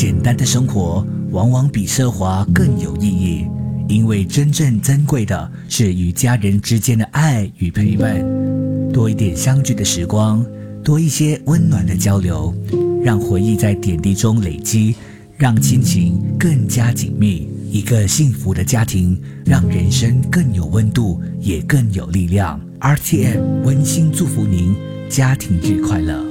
简单的生活往往比奢华更有意义，因为真正珍贵的是与家人之间的爱与陪伴。多一点相聚的时光，多一些温暖的交流，让回忆在点滴中累积，让亲情更加紧密。一个幸福的家庭，让人生更有温度，也更有力量。RTM 温馨祝福您家庭日快乐。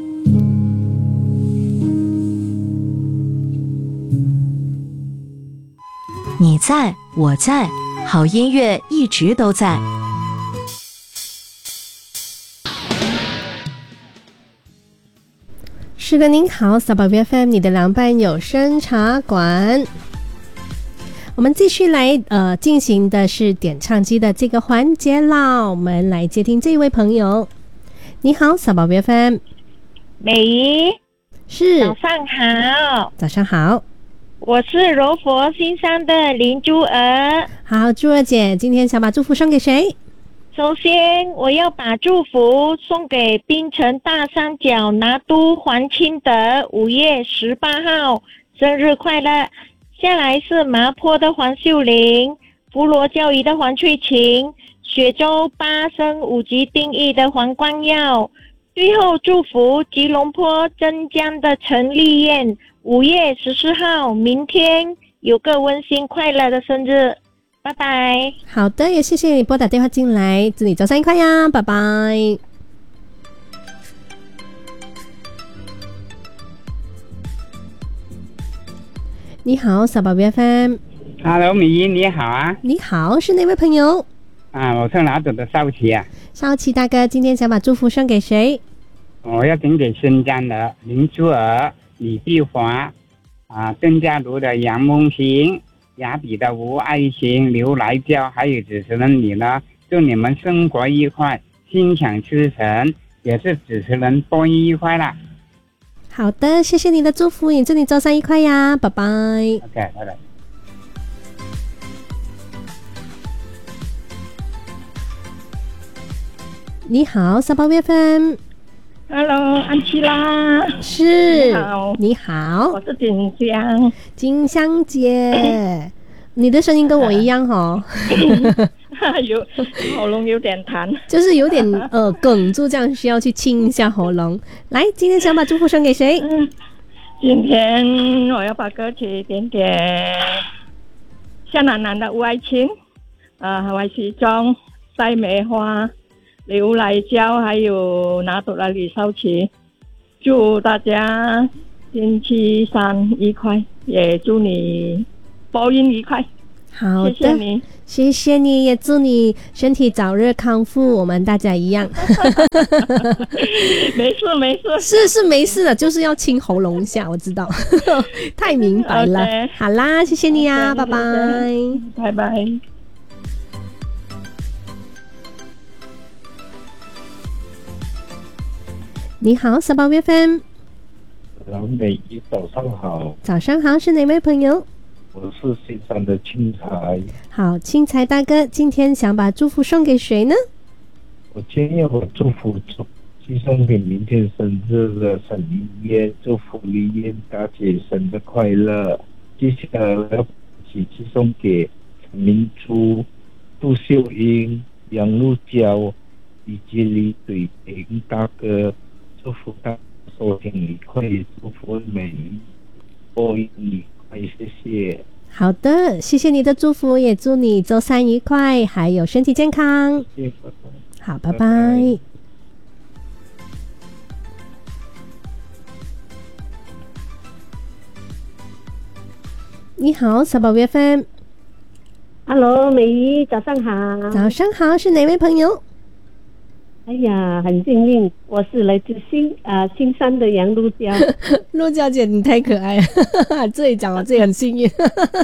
你在，我在，好音乐一直都在。 是的，您好，小宝贝 FM 你的凉拌有声茶馆。我们继续来进行的是点唱机的这个环节啦，我们来接听这一位朋友。你好，小宝贝 FM。 美仪， 是， 早上好。 早上好， 我是柔佛新山的林珠儿。 好，珠儿姐，今天想把祝福送给谁？ 首先，我要把祝福送给槟城大三角拿督黄清德5月18号生日快乐。下来是麻坡的黄秀玲，福罗教育的黄翠琴，雪州8升5级定义的黄光耀。最后祝福吉隆坡真江的陈丽燕5月14号明天有个温馨快乐的生日，拜拜。 好的，也谢谢你拨打电话进来，祝你周三愉快呀，拜拜。你好，小宝贝 FM。Hello， 美仪，你好啊。 你好，是哪位朋友？ 我是拿走的少奇啊。 少奇大哥，今天想把祝福送给谁？ 我要送给新疆的林珠儿、李碧华，邓家如的杨梦婷，雅比的吴爱琴、刘来娇，还有主持人你呢，祝你们生活愉快，心想事成，也是主持人播音愉快啦。 好的，谢谢你的祝福，也祝你周三愉快呀，拜拜。OK， 拜拜。 你好，小宝贝 FM。Hello， 安琪拉。 是。 你好。 你好。 我是锦香。 金香姐，你的声音跟我一样哦。 有喉咙有点痰， 就是有点哽住，这样需要去清一下喉咙。来，今天想把祝福送给谁？ 今天我要把歌曲点向南南的吴爱琴，外西中、塞梅花、刘来娇，还有拿督的李少奇，祝大家星期三愉快，也祝你播音愉快。 好的， 谢谢你， 谢谢你，也祝你身体早日康复，我们大家一样。 没事， 是没事的，就是要清喉咙一下，我知道。太明白了。Okay. 好啦，谢谢你啊， okay, 拜拜， 拜拜。 你好，小宝贝 FM。 老美仪，早上好。 早上好，是哪位朋友？ 我是新山的青才。好， 青才大哥，今天想把祝福送给谁呢？ 我今天我祝福寄送给明天生日的沈丽燕，祝福丽燕大姐生日快乐。接下来我要寄送给陈明珠、杜秀英、杨露娇以及李水平大哥，祝福大家收听愉快，祝福美丽播音愉快，谢谢。 好的，谢谢你的祝福，也祝你周三愉快，还有身体健康。 谢谢， 好，拜拜。你好，小宝贝 FM。Hello， 美仪，早上好。 早上好，是哪位朋友？ 哎呀，很幸运，我是来自新山的杨露娇。 露娇姐，你太可爱了，自己讲我自己很幸运。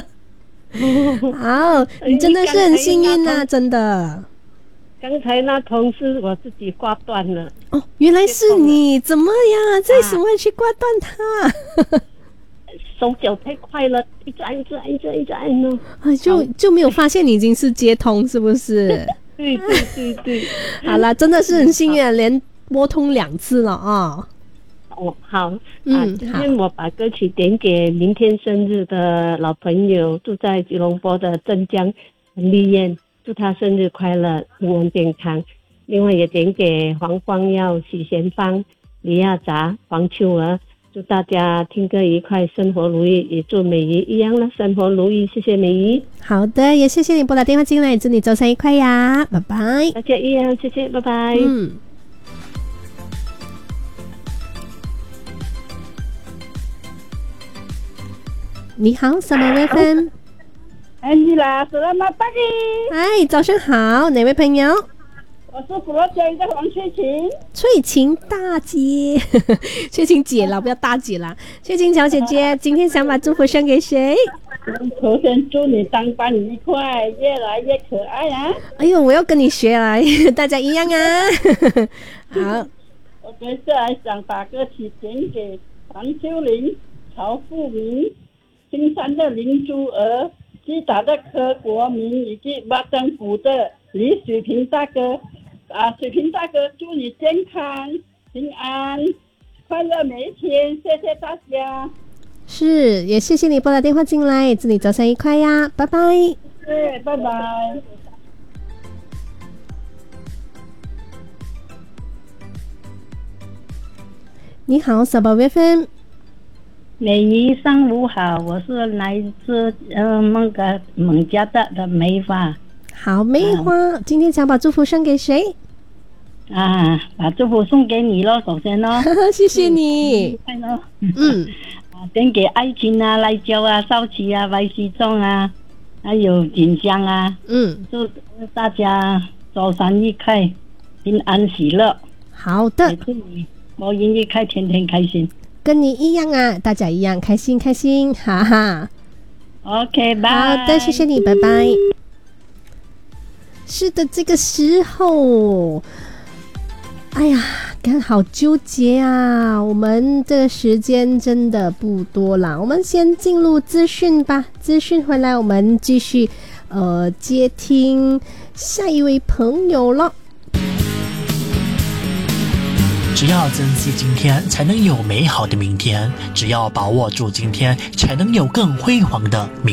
好，你真的是很幸运啊，真的。 刚才那通知我自己挂断了。 哦，原来是你，怎么呀？为什么去挂断它？ 手脚太快了，一直按呢。 就没有发现你已经是接通，是不是？ 对。 好啦，真的是很幸运，连拨通2次了啊。 哦，好， 嗯今天我把歌曲点给明天生日的老朋友，住在吉隆坡的镇江陈丽燕，祝她生日快乐，平安健康。另外也点给黄光耀、许贤芳、李亚杂、黄秋儿，祝大家听歌愉快，生活如意，也祝美仪一样了，生活如意。谢谢美仪。 好的，也谢谢你拨打电话进来，祝你周三愉快呀，拜拜。 大家一样，谢谢，拜拜。 你好，Summer FM。 Angela, selamat pagi. 哎，早上好，哪位朋友？ 我是普罗江的黄翠琴。 翠琴大姐，翠琴姐啦，不要大姐啦。翠琴小姐姐，今天想把祝福送给谁？ 首先祝你当班愉快，越来越可爱啊！ 哎呦，我要跟你学啦，大家一样啊。好， 我接下来想把歌曲点给黄秋玲、曹富明、金山的林珠儿、基达的柯国明以及巴政府的李水平大哥。水平大哥，祝你健康、平安、快乐每一天，谢谢大家。 是，也谢谢你拨打电话进来，祝你早上愉快呀，拜拜。 对，拜拜。 你好，Sabah FM。 美仪上午好，我是来自蒙加大的梅花。 好，梅花，今天想把祝福送给谁？ 把祝福送给你咯，首先咯。 谢谢你。 点给爱情啊、赖娇啊、少奇啊、白西仲啊，还有锦香啊。祝大家周三愉快，平安喜乐。 好的。 也祝你摩音愉快，天天开心。 跟你一样啊，大家一样开心开心，哈哈。 OK， 拜。 好的，谢谢你，拜拜。是的，这个时候，哎呀，看好纠结啊！我们这个时间真的不多啦，我们先进入资讯吧。资讯回来，我们继续接听下一位朋友了。 只要珍惜今天，才能有美好的明天；只要把握住今天，才能有更辉煌的明天。